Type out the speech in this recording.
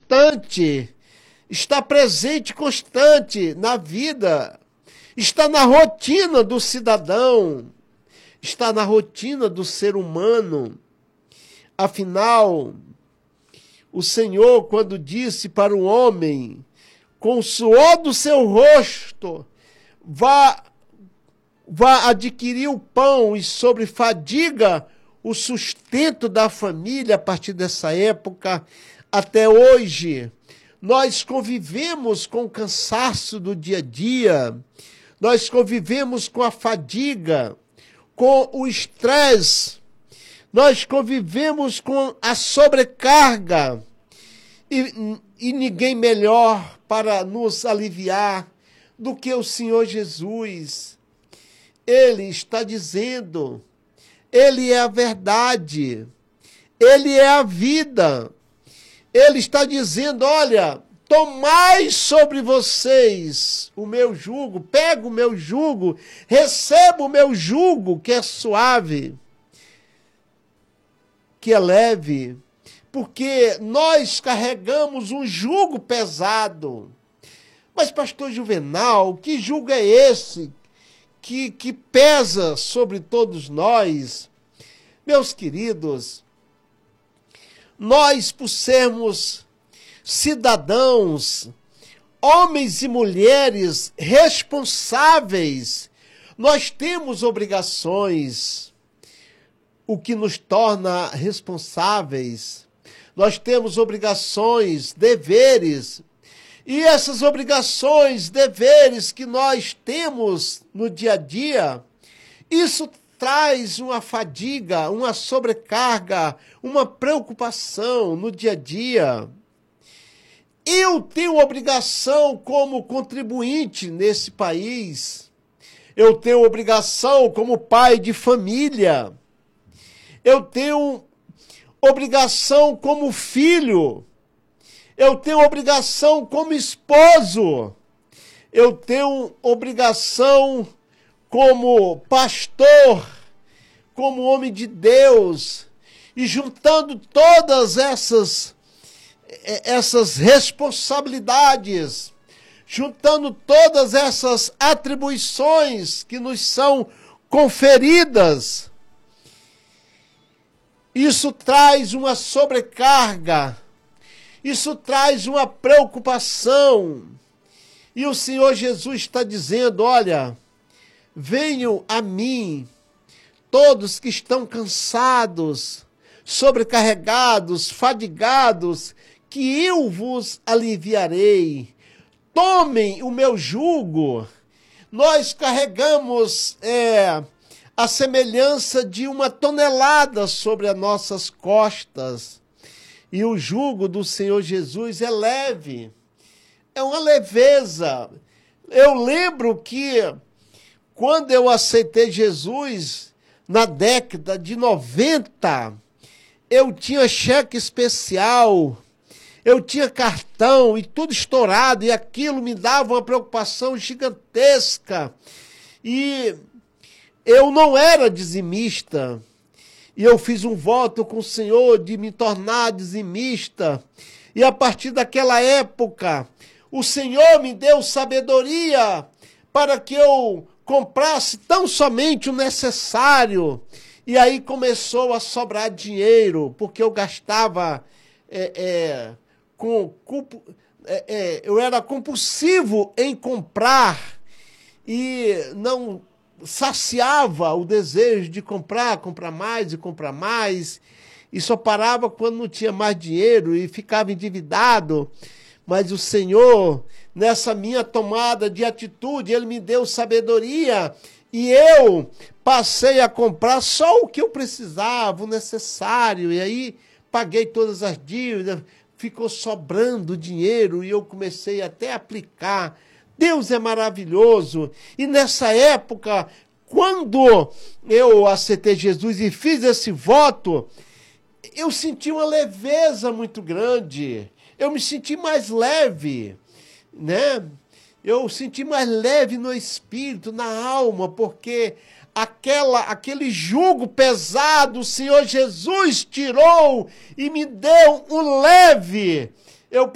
constante, está presente constante na vida, está na rotina do cidadão, está na rotina do ser humano. Afinal, o Senhor, quando disse para o homem, com o suor do seu rosto, vá adquirir o pão e sobre fadiga o sustento da família. A partir dessa época até hoje, nós convivemos com o cansaço do dia a dia, nós convivemos com a fadiga, com o estresse, nós convivemos com a sobrecarga e ninguém melhor para nos aliviar do que o Senhor Jesus. Ele está dizendo, Ele é a verdade, Ele é a vida. Ele está dizendo, olha, tomai sobre vocês o meu jugo, pega o meu jugo, receba o meu jugo, que é suave, que é leve, porque nós carregamos um jugo pesado. Mas, pastor Juvenal, que jugo é esse que pesa sobre todos nós? Meus queridos, nós, por sermos cidadãos, homens e mulheres responsáveis, nós temos obrigações, o que nos torna responsáveis. Nós temos obrigações, deveres, e essas obrigações, deveres que nós temos no dia a dia, isso traz uma fadiga, uma sobrecarga, uma preocupação no dia a dia. Eu tenho obrigação como contribuinte nesse país, eu tenho obrigação como pai de família, eu tenho obrigação como filho, eu tenho obrigação como esposo, eu tenho obrigação como pastor, como homem de Deus, e juntando todas essas responsabilidades, juntando todas essas atribuições que nos são conferidas, isso traz uma sobrecarga, isso traz uma preocupação. E o Senhor Jesus está dizendo, olha, venham a mim, todos que estão cansados, sobrecarregados, fadigados, que eu vos aliviarei. Tomem o meu jugo. Nós carregamos a semelhança de uma tonelada sobre as nossas costas. E o jugo do Senhor Jesus é leve, é uma leveza. Eu lembro que quando eu aceitei Jesus, na década de 90, eu tinha cheque especial, eu tinha cartão e tudo estourado, e aquilo me dava uma preocupação gigantesca. E eu não era dizimista, e eu fiz um voto com o Senhor de me tornar dizimista. E a partir daquela época, o Senhor me deu sabedoria para que eu comprasse tão somente o necessário. E aí começou a sobrar dinheiro, porque eu gastava, eu era compulsivo em comprar e não saciava o desejo de comprar mais e comprar mais, e só parava quando não tinha mais dinheiro e ficava endividado. Mas o Senhor, nessa minha tomada de atitude, Ele me deu sabedoria e eu passei a comprar só o que eu precisava, o necessário, e aí paguei todas as dívidas, ficou sobrando dinheiro e eu comecei até a aplicar. Deus é maravilhoso. E nessa época, quando eu aceitei Jesus e fiz esse voto, eu senti uma leveza muito grande. Eu me senti mais leve, né? Eu senti mais leve no espírito, na alma, porque aquele jugo pesado o Senhor Jesus tirou e me deu um leve. Eu